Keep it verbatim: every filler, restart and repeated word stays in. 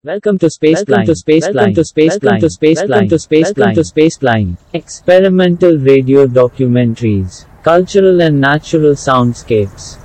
Welcome to Space Welcome to Space Welcome to Space Welcome to Space Welcome to Space Welcome to Space Experimental radio documentaries, cultural and natural soundscapes.